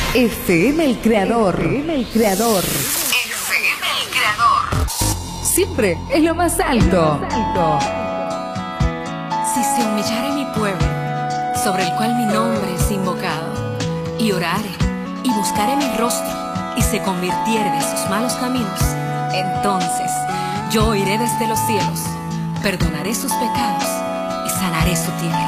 FM El Creador. FM El Creador. FM El Creador. Siempre es lo más alto. Si se humillare mi pueblo, sobre el cual mi nombre es invocado, y orare, y buscare mi rostro, y se convirtiere de sus malos caminos, entonces yo oiré desde los cielos, perdonaré sus pecados, y sanaré su tierra.